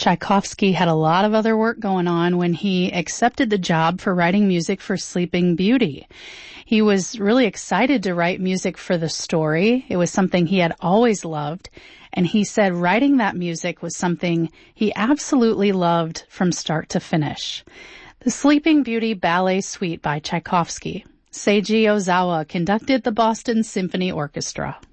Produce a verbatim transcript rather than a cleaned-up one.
Tchaikovsky had a lot of other work going on when he accepted the job for writing music for Sleeping Beauty. He was really excited to write music for the story. It was something he had always loved, and he said writing that music was something he absolutely loved from start to finish. The Sleeping Beauty Ballet Suite by Tchaikovsky. Seiji Ozawa conducted the Boston Symphony Orchestra.